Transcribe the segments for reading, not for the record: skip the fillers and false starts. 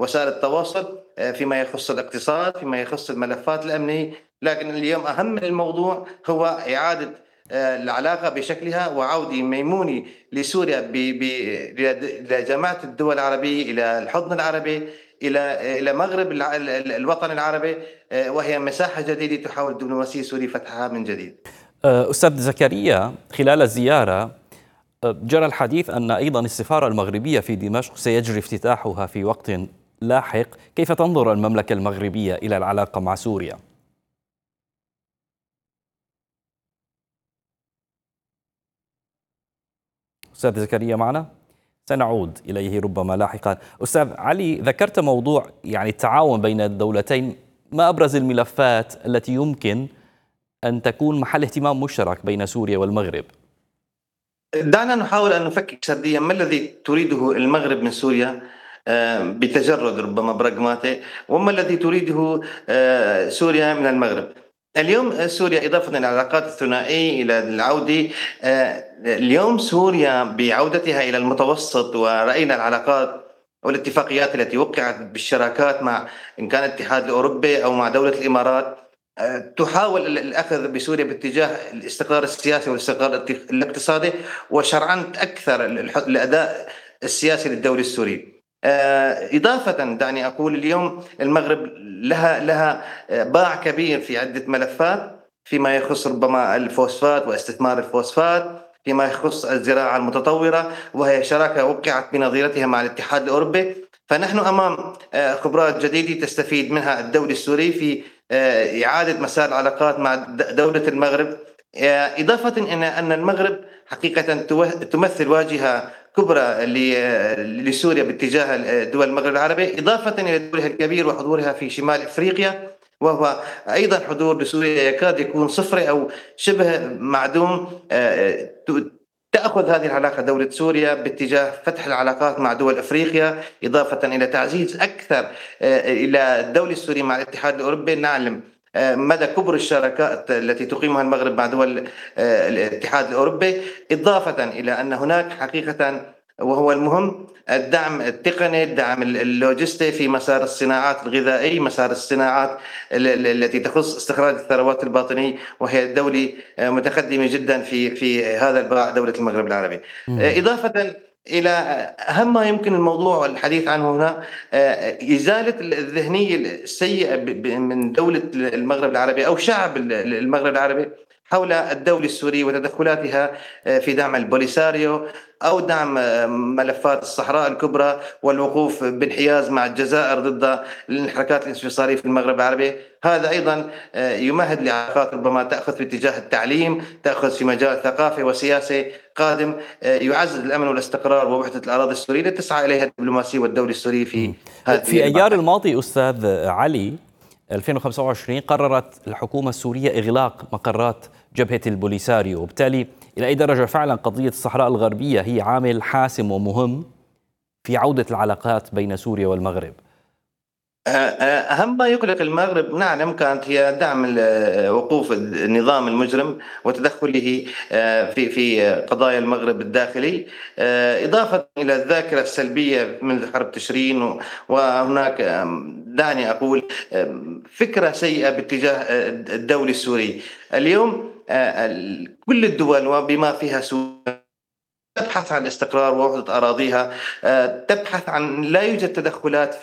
وسائل التواصل فيما يخص الاقتصاد، فيما يخص الملفات الأمنية. لكن اليوم أهم من الموضوع هو إعادة العلاقة بشكلها وعودة ميمونة لسوريا إلى جماعة الدول العربية، إلى الحضن العربي، إلى مغرب الوطن العربي، وهي مساحة جديدة تحاول الدبلوماسية السورية فتحها من جديد. أستاذ زكريا، خلال الزيارة جرى الحديث أن أيضا السفارة المغربية في دمشق سيجري افتتاحها في وقت لاحق. كيف تنظر المملكة المغربية إلى العلاقة مع سوريا؟ أستاذ زكريا معنا؟ سنعود إليه ربما لاحقا. أستاذ علي، ذكرت موضوع التعاون بين الدولتين. ما أبرز الملفات التي يمكن أن تكون محل اهتمام مشترك بين سوريا والمغرب؟ دعنا نحاول أن نفكك سرديا ما الذي تريده المغرب من سوريا بتجرد ربما براغماتي، وما الذي تريده سوريا من المغرب. اليوم سوريا إضافة إلى العلاقات الثنائية إلى العودة، اليوم سوريا بعودتها إلى المتوسط، ورأينا العلاقات والاتفاقيات التي وقعت بالشراكات مع إن كان الاتحاد الأوروبي أو مع دولة الإمارات، تحاول الأخذ بسوريا باتجاه الاستقرار السياسي والاستقرار الاقتصادي، وشرعنت أكثر الأداء السياسي للدولة السورية. إضافة دعني أقول اليوم المغرب لها باع كبير في عدة ملفات فيما يخص ربما الفوسفات واستثمار الفوسفات، فيما يخص الزراعة المتطورة، وهي شراكة وقعت بنظيرتها مع الاتحاد الأوروبي. فنحن أمام خبرات جديدة تستفيد منها الدولة السورية في إعادة مسار العلاقات مع دولة المغرب، إضافة إلى أن المغرب حقيقة تمثل واجهة كبرى لسوريا باتجاه دول المغرب العربي، إضافة إلى دورها الكبير وحضورها في شمال أفريقيا، وهو أيضا حضور لسوريا يكاد يكون صفري أو شبه معدوم. تأخذ هذه العلاقة دولة سوريا باتجاه فتح العلاقات مع دول أفريقيا، إضافة إلى تعزيز أكثر إلى الدولة السورية مع الاتحاد الأوروبي. نعلم مدى كبر الشراكات التي تقيمها المغرب مع دول الاتحاد الأوروبي، إضافة إلى أن هناك حقيقة وهو المهم الدعم التقني، الدعم اللوجستي في مسار الصناعات الغذائية، مسار الصناعات التي تخص استخراج الثروات الباطنية، وهي دولة متقدمة جدا في هذا الباع دولة المغرب العربي. إضافة إلى أهم ما يمكن الموضوع والحديث عنه هنا، إزالة الذهنية السيئة من دولة المغرب العربي أو شعب المغرب العربي حول الدولة السورية وتدخلاتها في دعم البوليساريو أو دعم ملفات الصحراء الكبرى، والوقوف بانحياز مع الجزائر ضد الحركات الانفصالية في المغرب العربي. هذا أيضا يمهد لعلاقات ربما تأخذ في اتجاه التعليم، تأخذ في مجال ثقافي وسياسي قادم يعزز الأمن والاستقرار ووحدة الأراضي السورية تسعى إليها الدبلوماسية والدولة السورية في هذه في أيار الماضي أستاذ علي 2025 قررت الحكومة السورية إغلاق مقرات جبهة البوليساريو، وبالتالي إلى أي درجة فعلا قضية الصحراء الغربية هي عامل حاسم ومهم في عودة العلاقات بين سوريا والمغرب؟ أهم ما يقلق المغرب نعلم كانت هي دعم وقوف النظام المجرم وتدخله في قضايا المغرب الداخلي، إضافة إلى الذاكرة السلبية منذ حرب تشرين، وهناك دعني أقول فكرة سيئة باتجاه الدولة السورية. اليوم كل الدول وبما فيها سوريا تبحث عن الاستقرار ووحدة أراضيها، تبحث عن لا يوجد تدخلات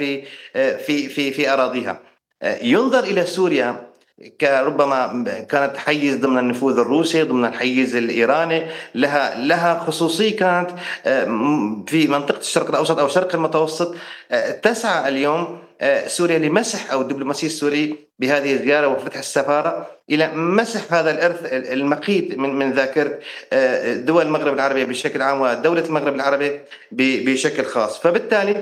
في أراضيها. ينظر إلى سوريا كربما كانت حيز ضمن النفوذ الروسي، ضمن الحيز الإيراني، لها خصوصية كانت في منطقة الشرق الأوسط أو شرق المتوسط. تسعى اليوم سوريا لمسح أو الدبلوماسية السورية بهذه الزيارة وفتح السفارة إلى مسح هذا الإرث المقيت من ذاكرة دول المغرب العربي بشكل عام ودولة المغرب العربي بشكل خاص. فبالتالي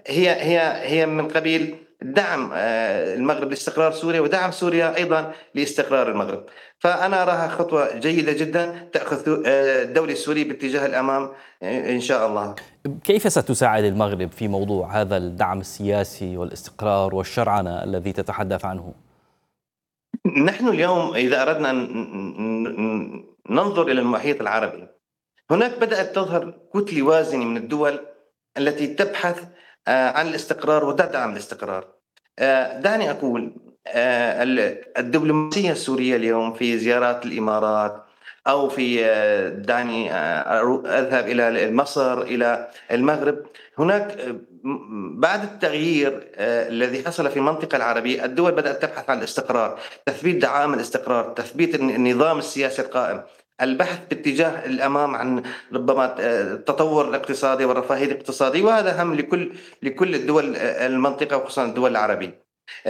هي من قبيل دعم المغرب لاستقرار سوريا ودعم سوريا أيضا لاستقرار المغرب. فأنا أراها خطوة جيدة جدا تأخذ الدولة السورية باتجاه الأمام إن شاء الله. كيف ستساعد المغرب في موضوع هذا الدعم السياسي والاستقرار والشرعنة الذي تتحدث عنه؟ نحن اليوم إذا أردنا أن ننظر إلى المحيط العربي، هناك بدأت تظهر كتلة وازنة من الدول التي تبحث عن الاستقرار وتدعم الاستقرار. دعني أقول الدبلوماسية السورية اليوم في زيارات الإمارات أو في دعني أذهب إلى مصر إلى المغرب، هناك بعد التغيير الذي حصل في المنطقة العربية الدول بدأت تبحث عن الاستقرار، تثبيت دعائم الاستقرار، تثبيت النظام السياسي القائم، البحث باتجاه الأمام عن ربما التطور الاقتصادي والرفاهية الاقتصادية، وهذا هم لكل الدول المنطقة وخصوصا الدول العربية.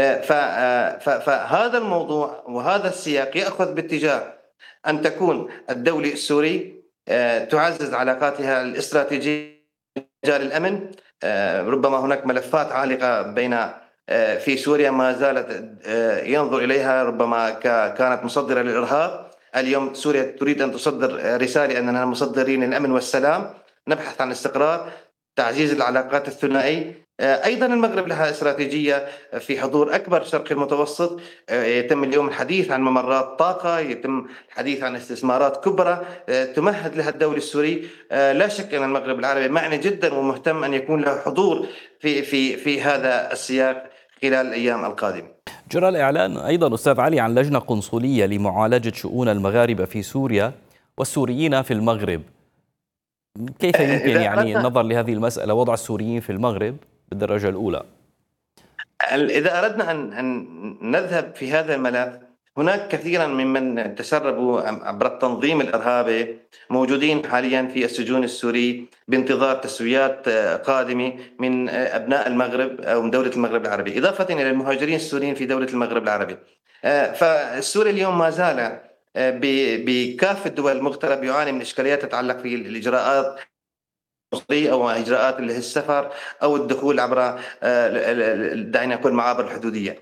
فهذا الموضوع وهذا السياق يأخذ باتجاه أن تكون الدولة السوري تعزز علاقاتها الاستراتيجية مجال الأمن. ربما هناك ملفات عالقة بين في سوريا ما زالت ينظر إليها ربما كانت مصدرة للإرهاب. اليوم سوريا تريد أن تصدر رسالة أننا مصدرين للأمن والسلام، نبحث عن استقرار، تعزيز العلاقات الثنائية. أيضا المغرب لها استراتيجية في حضور أكبر شرق المتوسط، يتم اليوم الحديث عن ممرات طاقة، يتم الحديث عن استثمارات كبرى تمهد لها الدولة السوري. لا شك أن المغرب العربي معني جدا ومهتم أن يكون له حضور في هذا السياق خلال الأيام القادمة. جرى الإعلان أيضا أستاذ علي عن لجنة قنصلية لمعالجة شؤون المغاربة في سوريا والسوريين في المغرب. كيف يمكن يعني النظر لهذه المسألة، وضع السوريين في المغرب بالدرجة الأولى؟ إذا أردنا أن نذهب في هذا الملف، هناك كثيرا ممن تسربوا عبر التنظيم الإرهابي موجودين حاليا في السجون السوري بانتظار تسويات قادمة من أبناء المغرب أو من دولة المغرب العربي، إضافة إلى المهاجرين السوريين في دولة المغرب العربي. فالسوري اليوم ما زال بكافة الدول المغترب يعاني من إشكاليات تتعلق في الإجراءات أو إجراءات السفر أو الدخول عبر دعينا نقول معابر الحدودية.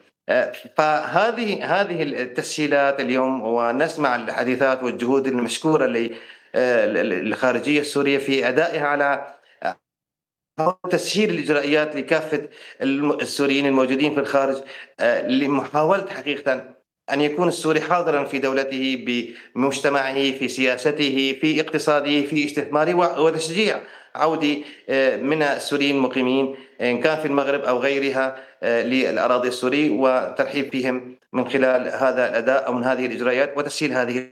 فهذه التسهيلات اليوم، ونسمع الحديثات والجهود المشكورة للخارجية السورية في أدائها على تسهيل الإجراءات لكافة السوريين الموجودين في الخارج، لمحاولة حقيقة أن يكون السوري حاضرا في دولته بمجتمعه، في سياسته، في اقتصاده، في استثماره، وتشجيع عودة من السوريين المقيمين إن كان في المغرب أو غيرها للأراضي السورية، وترحيب فيهم من خلال هذا الأداء أو من هذه الإجراءات وتسهيل هذه.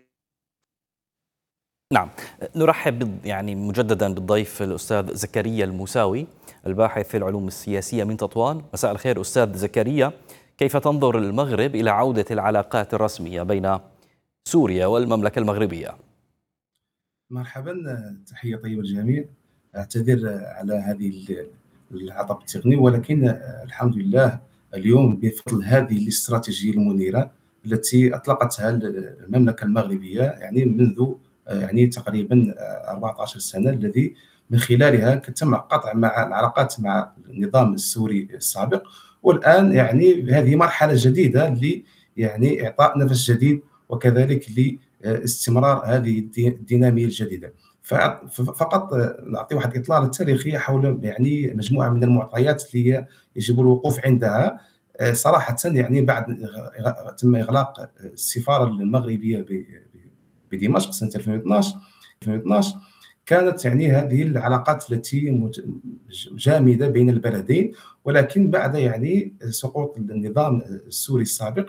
نعم، نرحب يعني مجددا بالضيف الأستاذ زكريا الموساوي الباحث في العلوم السياسية من تطوان. مساء الخير أستاذ زكريا، كيف تنظر المغرب إلى عودة العلاقات الرسمية بين سوريا والمملكة المغربية؟ مرحبا، تحية طيبة للجميع. أعتذر على هذه العطب التقني، ولكن الحمد لله اليوم بفضل هذه الاستراتيجية المنيرة التي أطلقتها المملكة المغربية يعني منذ يعني تقريبا 14 سنة، الذي من خلالها تم قطع مع العلاقات مع النظام السوري السابق، والآن يعني هذه مرحلة جديدة ل يعني إعطاء نفس جديد وكذلك لاستمرار هذه الدينامية الجديدة. فقط نعطي واحد إطلالة تاريخية حول يعني مجموعة من المعطيات اللي يجب الوقوف عندها. صراحة يعني بعد تم إغلاق السفارة المغربية بدمشق سنة 2012 كانت يعني هذه العلاقات التي جامدة بين البلدين، ولكن بعد يعني سقوط النظام السوري السابق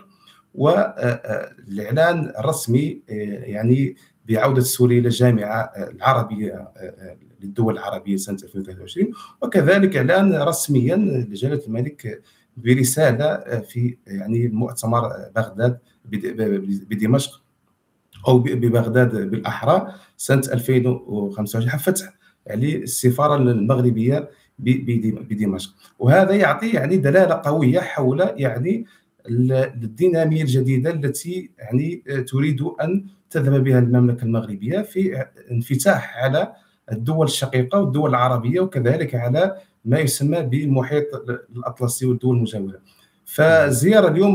والإعلان الرسمي يعني بعودة سوريا إلى الجامعة العربية للدول العربية سنة 2023، وكذلك إعلان رسميا لجلالة الملك برسالة في يعني مؤتمر بغداد بدمشق أو ببغداد بالأحرى سنة 2025 فتح يعني السفارة المغربية بدمشق. وهذا يعطي يعني دلالة قوية حول يعني الدينامية الجديدة التي يعني تريد أن تذهب بها المملكة المغربية في انفتاح على الدول الشقيقة والدول العربية، وكذلك على ما يسمى بالمحيط الأطلسي والدول المجاورة. فالزيارة اليوم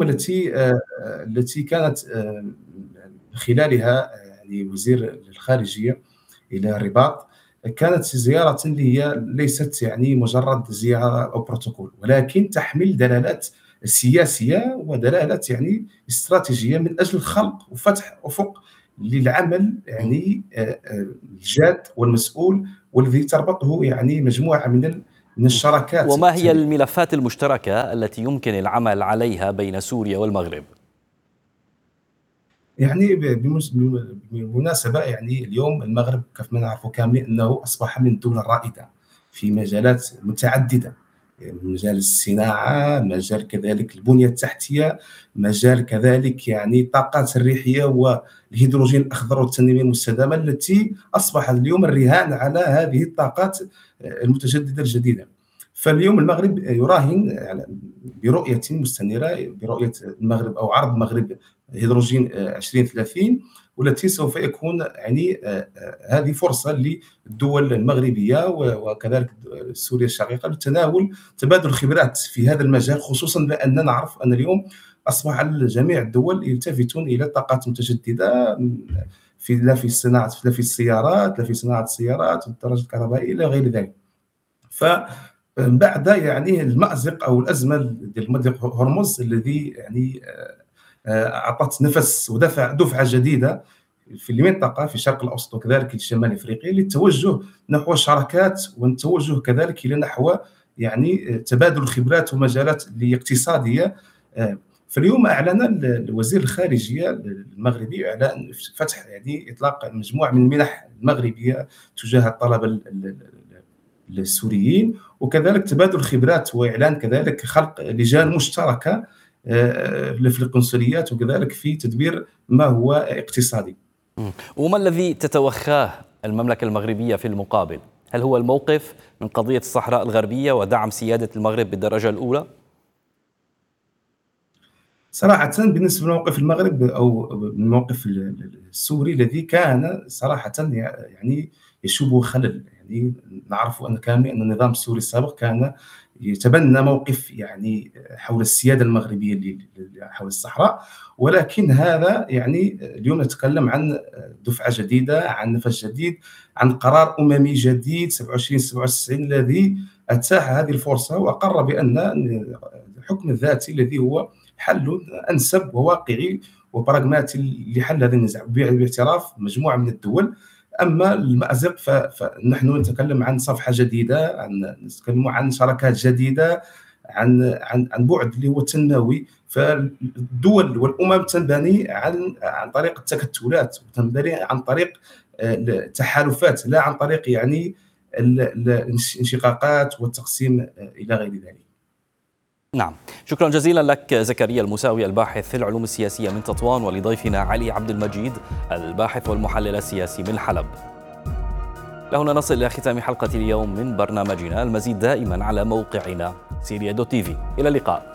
التي كانت خلالها يعني وزير الخارجية إلى الرباط كانت زيارة اللي هي ليست يعني مجرد زيارة أو بروتوكول، ولكن تحمل دلالات سياسية ودلالات يعني استراتيجية من أجل خلق وفتح أفق للعمل يعني الجاد والمسؤول، والذي تربطه يعني مجموعة من من الشراكات. وما هي الملفات المشتركة التي يمكن العمل عليها بين سوريا والمغرب؟ يعني بالمناسبة يعني اليوم المغرب كيف ما نعرفوا كاملين أنه أصبح من الدول الرائدة في مجالات متعددة، مجال الصناعة، مجال كذلك البنية التحتية، مجال كذلك يعني الطاقات الريحية والهيدروجين الأخضر والتنمية المستدامة التي أصبحت اليوم الرهان على هذه الطاقات المتجددة الجديدة. فاليوم المغرب يراهن برؤية مستنيرة، برؤية المغرب أو عرض المغرب هيدروجين 2030، والتي سوف يكون يعني هذه فرصة للدول المغربية وكذلك سوريا الشقيقة لتناول تبادل الخبرات في هذا المجال، خصوصا بأننا نعرف أن اليوم أصبح جميع الدول يلتفتون إلى الطاقات المتجددة لا في الصناعة، لا في السيارات، لا في صناعة السيارات والدراجة الكهربائية إلى غير ذلك. فبعد يعني المأزق أو الأزمة ديال مضيق هرمز الذي يعني أعطت نفس ودفعة جديدة في المنطقة في الشرق الأوسط وكذلك الشمال الأفريقي للتوجه نحو الشراكات والتوجه كذلك إلى نحو يعني تبادل الخبرات ومجالات الاقتصادية. فاليوم أعلن الوزير الخارجية المغربي إعلان فتح يعني إطلاق مجموعة من المنح المغربية تجاه الطلبة السوريين، وكذلك تبادل الخبرات وإعلان كذلك خلق لجان مشتركة في القنصليات وكذلك في تدبير ما هو اقتصادي. وما الذي تتوخاه المملكة المغربية في المقابل؟ هل هو الموقف من قضية الصحراء الغربية ودعم سيادة المغرب بالدرجة الأولى؟ صراحة بالنسبة لموقف المغرب أو الموقف السوري الذي كان صراحة يعني يشوبه خلل، يعني نعرف أن كامل أن النظام السوري السابق كان يتبنى موقف يعني حول السيادة المغربية حول الصحراء، ولكن هذا يعني اليوم نتكلم عن دفعة جديدة، عن نفس جديد، عن قرار أممي جديد 2797 الذي أتاح هذه الفرصة وأقر بأن الحكم الذاتي الذي هو حل أنسب وواقعي وبراغماتي لحل هذا النزاع باعتراف مجموعة من الدول. أما المأزق فنحن نتكلم عن صفحة جديدة، نتكلم عن شراكات جديدة، عن بعد اللي هو التنموي. فالدول والأمم تنبني عن طريق التكتلات، وتنبني عن طريق التحالفات، لا عن طريق يعني الانشقاقات والتقسيم إلى غير ذلك. نعم، شكرا جزيلا لك زكريا المساوي الباحث في العلوم السياسية من تطوان، ولضيفنا علي عبد المجيد الباحث والمحلل السياسي من حلب. لهنا نصل إلى ختام حلقة اليوم من برنامجنا، المزيد دائما على موقعنا syria.tv. إلى اللقاء.